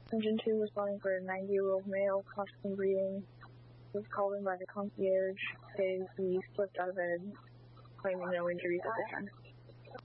Engine 2 responding for a 90-year-old male, cautiously breathing. Was called in by the concierge. He slipped out of bed, claiming no injuries at the time.